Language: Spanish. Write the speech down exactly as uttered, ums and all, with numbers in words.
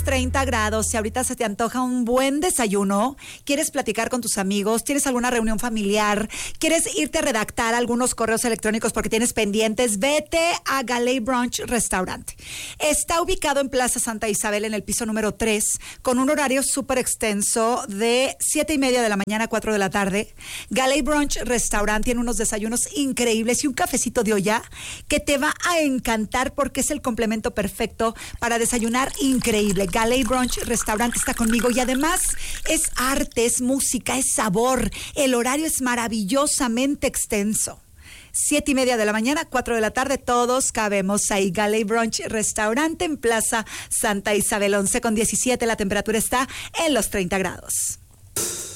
treinta grados, si ahorita se te antoja un buen desayuno, quieres platicar con tus amigos, tienes alguna reunión familiar, quieres irte a redactar algunos correos electrónicos porque tienes pendientes, vete a Galey Brunch Restaurante. Está ubicado en Plaza Santa Isabel en el piso número tres, con un horario súper extenso de siete y media de la mañana a cuatro de la tarde. Galey Brunch Restaurante tiene unos desayunos increíbles y un cafecito de olla que te va a encantar porque es el complemento perfecto para desayunar increíble. Galey Brunch Restaurante está conmigo y además es arte, es música, es sabor. El horario es maravillosamente extenso. Siete y media de la mañana, cuatro de la tarde, todos cabemos ahí. Galey Brunch Restaurante en Plaza Santa Isabel, once con diecisiete, la temperatura está en los treinta grados.